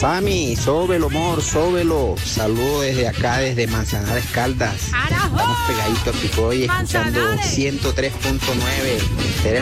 Sammy, sóbelo, amor, sóbelo. Saludos desde acá, desde Manzanares, Caldas. ¡Carajo! Estamos pegaditos a Picoy, escuchando Manzanares. 103.9.